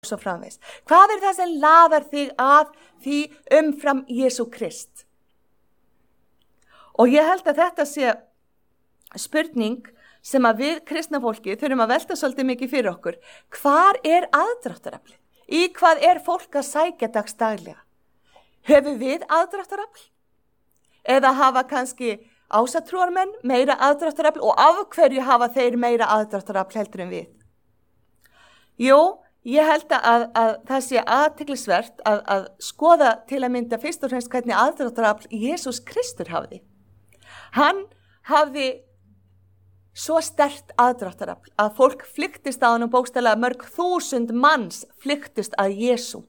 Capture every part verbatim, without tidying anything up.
svo framvegis. Hvað er það sem laðar þig að því umfram Jesú Krist? Og ég held að þetta sé spurning sem að við kristna fólki þurfum að velta svolítið mikið fyrir okkur. Hvar er aðdráttaraflið? Í hvað er fólk að sækja dagsdaglega? Höfum við aðdráttarafl? Eða hafa kannski ásatrúarmenn meira aðdráttarafl og af hverju hafa þeir meira aðdráttarafl heldur en við? Jú, ég held að, að það sé athyglisvert að, að skoða til að mynda fyrst og fremst hvernig aðdráttarafl Jesús Kristur hafði. Hann hafði svo sterkt aðdráttarafl að fólk flyktist á hann og bókstaflega mörg þúsund manns flyktist að Jesú.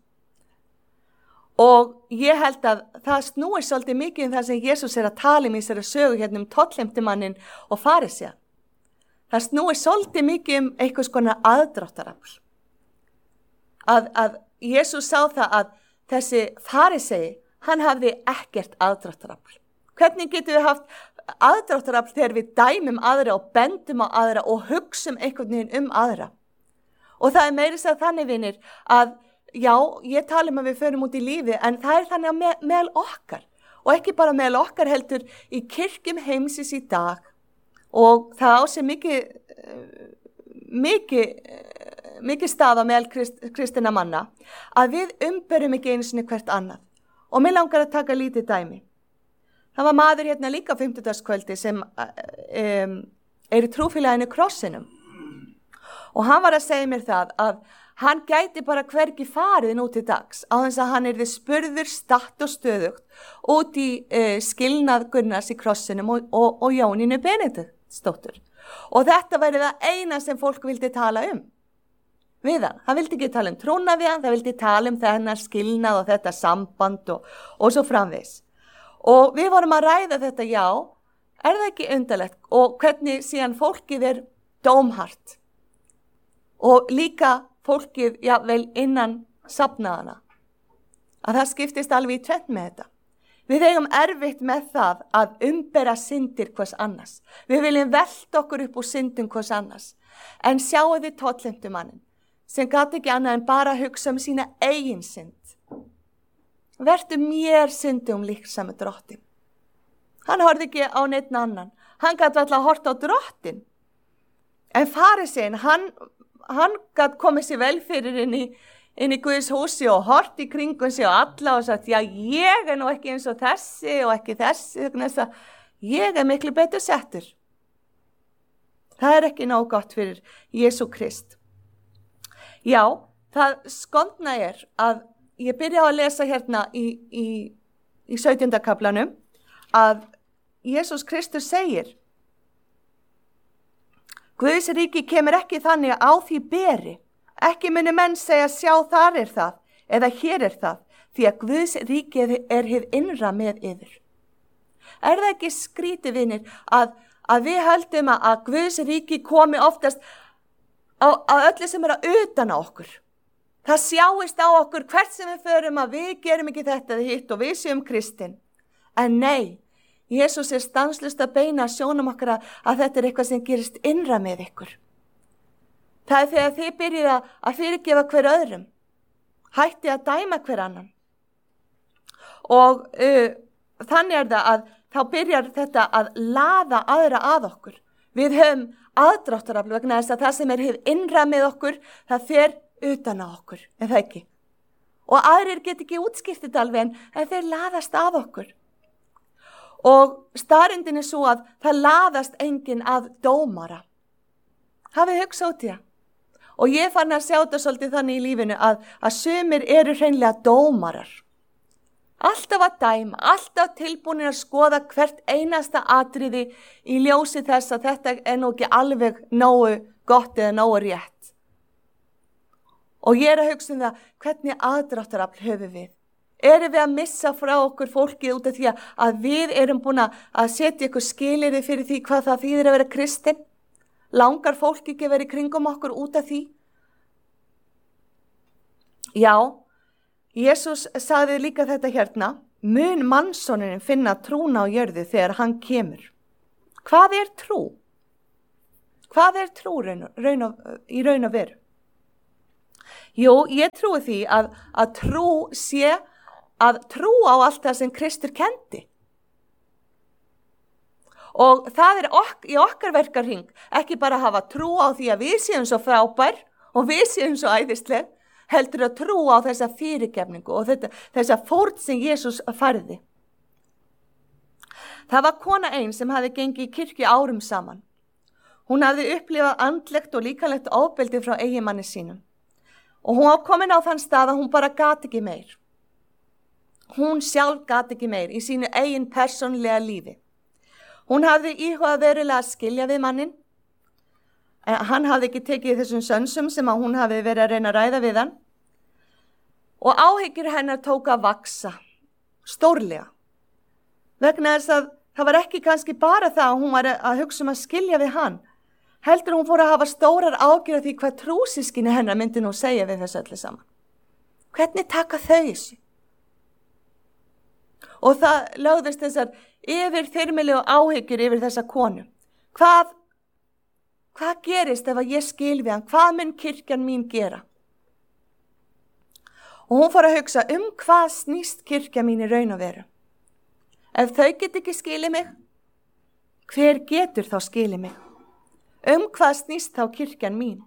Og ég held að það snúi svolítið mikið um það sem Jesús er að tala um í þessari sögu hérna um tollheimtumannin og farisea. Það snúi svolítið mikið um einhvers konar aðdráttarafl. Að, að Jesús sá það að þessi farisei, hann hafði ekkert aðdráttarafl. Hvernig getum við haft aðdráttarafl þegar við dæmum aðra og bendum á aðra og hugsum einhvern veginn um aðra? Og það er meira þess að þannig vinir að já, ég tala um að við förum út í lífi en það er þannig að me meðal okkar og ekki bara meðal okkar heldur í kirkjum heimsins í dag og það á sig mikið mikið mikið staða meðal krist, kristina manna að við umberum ekki einu sinni hvert annað og mér langar að taka lítið dæmi. Það var maður hérna líka á fimmtudagskvöldi sem um, er í trúfélaginu Krossinum og hann var að segja mér það að hann gæti bara hvergi farið nú til dags á þess að hann yrði spurður statt og stöðugt út í uh, skilnað Gunnars í Krossinum og, og, og Jónínu Benediktsdóttur. Og þetta væri það eina sem fólk vildi tala um við hann. Það vildi ekki tala um trúna við hann, það vildi tala um þennar skilnað og þetta samband og, og svo framvegis. Og við vorum að ræða þetta, já, er það ekki undarlegt og hvernig síðan fólkið er dómhart og líka fólkið, já, vel innan safnaðana, að það skiptist alveg í tvennt með þetta. Við eigum erfitt með það að umbera syndir hvers annars. Við viljum velta okkur upp úr syndum hvers annars. En sjáu þið tollheimtumannin sem gat ekki annað en bara hugsa um sína eigin synd. Vertu mér syndum líksamu drottin. Hann horfði ekki á neitt annan. Hann gat alltaf að horta á drottin. En farisinn, hann hann gat komið sér vel fyrir inn í, inn í Guðs húsi og hort í kringum sig og alla og sagt, já, ég er nú ekki eins og þessi og ekki þessi, þess að ég er miklu betur settur. Það er ekki nóg gott fyrir Jesú Krist. Já, það skondna er að ég byrja að lesa hérna í, í, í sautjánda kaflanum að Jesús Kristus segir Guðs ríki kemur ekki þannig að á því beri. Ekki muni menn segja sjá þar er það eða hér er það því að Guðs ríki er hið innra með yfir. Er það ekki skrítið vinir að, að við höldum að, að Guðs ríki komi oftast á, á öllu sem er að utan á okkur. Það sjáist á okkur hvert sem við förum að við gerum ekki þetta eða hitt og við séum kristin. En nei, Jesús er stanslust að beina sjónum okkar að, að þetta er eitthvað sem gerist innra með ykkur. Það er þegar þið byrjið að fyrirgefa hver öðrum. Hætti að dæma hver annan. Og uh, þannig er það að þá byrjar þetta að laða aðra að okkur. Við höfum aðdráttarafl vegna þess að það sem er hið innra með okkur, það fer utan á okkur, en það ekki. Og aðrir get ekki útskýrt þetta alveg en, en þeir laðast að okkur. Og staðreyndin er svo að það laðast enginn að dómara. Hafið hugsað út í það. Og ég fann að sjá þetta svolítið þannig í lífinu að, að sumir eru hreinlega dómarar. Alltaf að dæma, alltaf tilbúinir að skoða hvert einasta atriði í ljósi þess að þetta er nú ekki alveg nógu gott eða nógu rétt. Og ég er að hugsa um það, hvernig aðdráttarafl höfum við? Erum við að missa frá okkur fólkið út af því að við erum búin að setja ykkur skilyrði fyrir því hvað það þýðir að vera kristinn? Langar fólk ekki að vera í kringum okkur út af því? Já, Jesús sagði líka þetta hérna, mun mannssonurinn finna trúna á jörðu þegar hann kemur. Hvað er trú? Hvað er trú raun, raun og, í raun og veru? Jú, ég trúi því að, að trú sé að trú á allt það sem Kristur kendi. Og það er ok, í okkar verkarhring ekki bara að hafa trú á því að við séum svo frábær og við séum svo æðisleg, heldur að trú á þessa fyrirgefningu og þetta, þessa fórn sem Jesús færði. Það var kona ein sem hafði gengið í kirkju árum saman. Hún hafði upplifað andlegt og líkamlegt ofbeldi frá eiginmanni sínum. Og hún var komin á þann stað að hún bara gat ekki meir. Hún sjálf gat ekki meir í sínu eigin persónlega lífi. Hún hafði íhugað verulega að skilja við mannin. En hann hafði ekki tekið þessum sönsum sem að hún hafði verið að reyna að ræða við hann. Og áhyggjur hennar tók að vaksa, stórlega. Vegna þess að það var ekki kannski bara það að hún var að hugsa um að skilja við hann. Heldur hún fór að hafa stórar ágjur af því hvað trúsískinni hennar myndi nú segja við þessu öllu saman. Hvernig taka þau þessu? Og það lögðist þessar yfir þyrmilegu áhyggjur yfir þessa konu. Hvað, hvað gerist ef að ég skil við hann? Hvað mun kirkjan mín gera? Og hún fór að hugsa um hvað snýst kirkja mín í raun og veru. Ef þau get ekki skilið mig, hver getur þá skilið mig? Um hvað snýst þá kirkjan mín?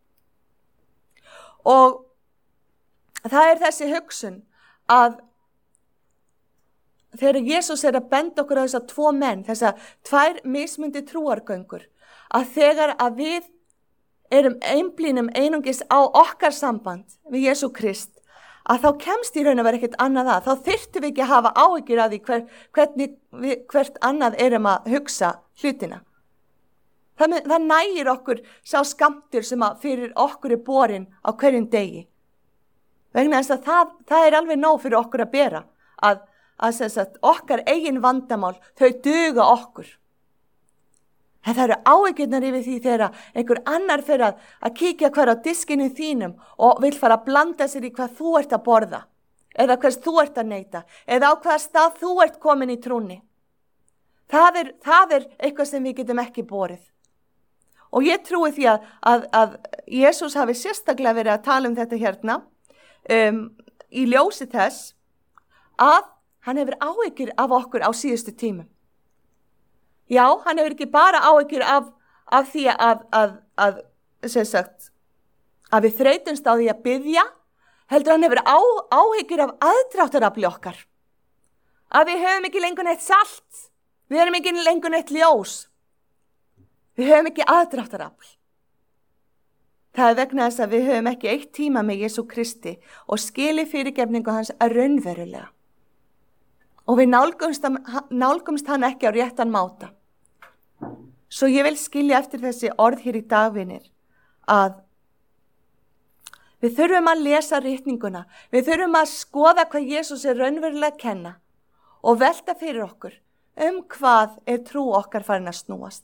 Og það er þessi hugsun að þegar Jesús er að benda okkur á þessa tvo menn, þessa tvær mismundi trúargöngur, að þegar að við erum einblínum einungis á okkar samband við Jesú Krist, að þá kemst í raun að vera ekkert annað að, þá þyrftum við ekki að hafa áhyggjur af því hver, hvernig við, hvert annað erum að hugsa hlutina. Það, það nægir okkur sá skammtur sem að fyrir okkur er borin á hverjum degi. Vegna þess að það, það er alveg nóg fyrir okkur að bera, að, að sagt, okkar eigin vandamál, þau duga okkur. En það eru áhyggjurnar yfir því þegar einhver annar fyrir að, að kíkja hver á diskinu þínum og vil fara að blanda sér í hvað þú ert að borða, eða hvers þú ert að neyta, eða á hvaða stað þú ert komin í trúnni. Það er, það er eitthvað sem við getum ekki borið. Og ég trúi því að, að, að Jesús hafi sérstaklega verið að tala um þetta hérna, um, í ljósi þess að hann hefur áhyggjur af okkur á síðustu tímum. Já, hann hefur ekki bara áhyggjur af, af því að, að, að, sem sagt, að við þreytumst á því að biðja, heldur hann hefur á, áhyggjur af aðdráttarafli okkar. Að við höfum ekki lengur neitt salt, við höfum ekki lengur neitt ljós, við höfum ekki aðdráttarafl. Það er vegna þess að við höfum ekki eitt tíma með Jesú Kristi og skili fyrirgefningu hans að raunverulega. Og við nálgumst, nálgumst hann ekki á réttan máta. Svo ég vil skilja eftir þessi orð hér í dagvinir að við þurfum að lesa ritninguna, við þurfum að skoða hvað Jesús er raunverulega að kenna og velta fyrir okkur um hvað er trú okkar farin að snúast.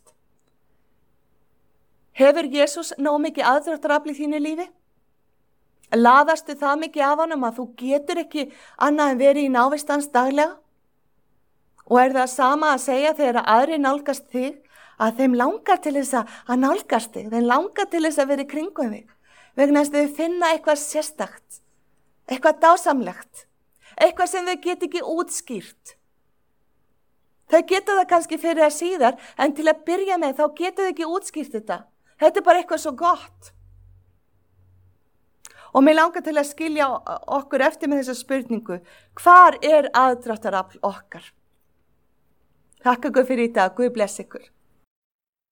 Hefur Jesús nóg mikið aðdráttarafl í þínu lífi? Laðastu það mikið af honum að þú getur ekki annað en verið í návist hans daglega? Og er það sama að segja þegar aðri nálgast þig að þeim langar til þess að nálgast þig, þeim langar til þess að vera í kringum þig, vegna þess að þau finna eitthvað sérstakt, eitthvað dásamlegt, eitthvað sem þau get ekki útskýrt. Þau geta það kannski fyrir að síðar, en til að byrja með þá geta þau ekki útskýrt þetta. Þetta er bara eitthvað svo gott. Og mér langar til að skilja okkur eftir með þessa spurningu, hvar er aðdráttarafl okkar? Takk ykkur fyrir í dag, Guð bless ykkur.